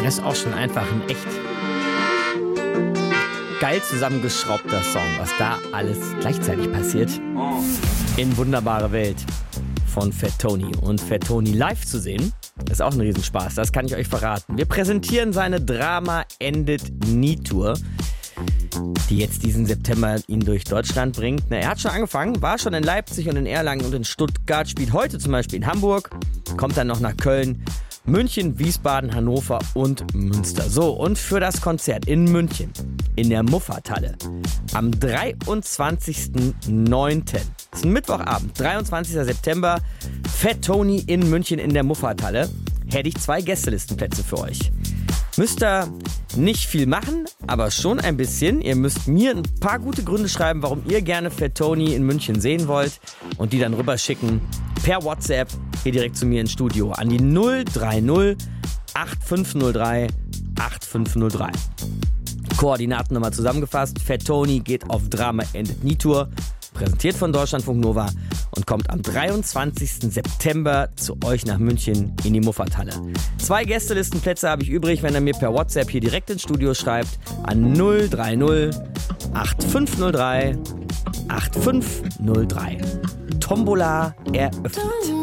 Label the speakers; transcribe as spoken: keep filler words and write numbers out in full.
Speaker 1: ist auch schon einfach ein echt geil zusammengeschraubter Song, was da alles gleichzeitig passiert. In Wunderbare Welt von Fat Tony. Und Fat Tony live zu sehen, ist auch ein Riesenspaß, das kann ich euch verraten. Wir präsentieren seine Drama Endet Nie Tour, die jetzt diesen September ihn durch Deutschland bringt. Na, er hat schon angefangen, war schon in Leipzig und in Erlangen und in Stuttgart, spielt heute zum Beispiel in Hamburg, kommt dann noch nach Köln, München, Wiesbaden, Hannover und Münster. So, und für das Konzert in München, in der Muffathalle, am dreiundzwanzigsten neunten Das ist ein Mittwochabend, dreiundzwanzigsten September, Fat Tony in München in der Muffathalle, hätte ich zwei Gästelistenplätze für euch. Müsst ihr nicht viel machen, aber schon ein bisschen. Ihr müsst mir ein paar gute Gründe schreiben, warum ihr gerne Fat Tony in München sehen wollt und die dann rüberschicken per WhatsApp hier direkt zu mir ins Studio an die null drei null acht fünf null drei acht fünf null drei. Koordinaten nochmal zusammengefasst. Fat Tony geht auf Drama Endet Nie Tour, präsentiert von Deutschlandfunk Nova und kommt am dreiundzwanzigsten September zu euch nach München in die Muffathalle. Zwei Gästelistenplätze habe ich übrig, wenn ihr mir per WhatsApp hier direkt ins Studio schreibt an null drei null acht fünf null drei acht fünf null drei. Tombola eröffnet.